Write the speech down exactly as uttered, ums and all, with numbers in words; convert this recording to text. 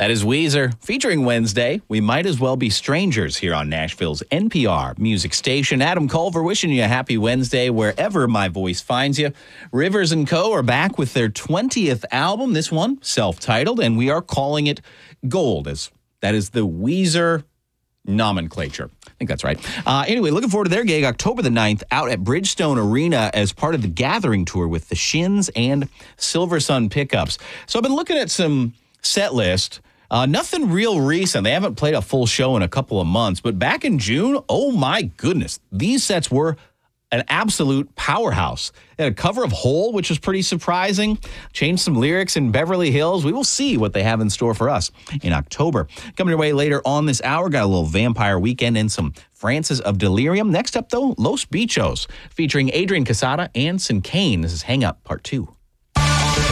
That is Weezer. Featuring Wednesday, We Might As Well Be Strangers here on Nashville's N P R music station. Adam Culver wishing you a happy Wednesday wherever my voice finds you. Rivers and Co. are back with their twentieth album, this one self-titled, and we are calling it Gold, as that is the Weezer nomenclature. I think that's right. Uh, anyway, looking forward to their gig October the ninth out at Bridgestone Arena as part of the Gathering Tour with the Shins and Silver Sun Pickups. So I've been looking at some set list. Uh, nothing real recent. They haven't played a full show in a couple of months. But back in June, oh my goodness, these sets were an absolute powerhouse. They had a cover of Hole, which was pretty surprising. Changed some lyrics in Beverly Hills. We will see what they have in store for us in October. Coming your way later on this hour, got a little Vampire Weekend and some Frances of Delirium. Next up, though, Los Bichos, featuring Adrian Casada and Sin Kane. This is Hang Up Part two.